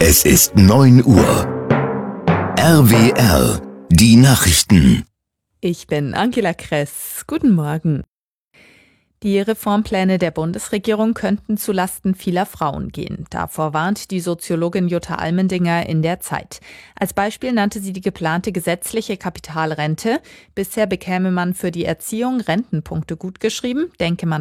Es ist 9 Uhr. RWR, die Nachrichten. Ich bin Angela Kress. Guten Morgen. Die Reformpläne der Bundesregierung könnten zulasten vieler Frauen gehen. Davor warnt die Soziologin Jutta Almendinger in der Zeit. Als Beispiel nannte sie die geplante gesetzliche Kapitalrente. Bisher bekäme man für die Erziehung Rentenpunkte gutgeschrieben. Denke man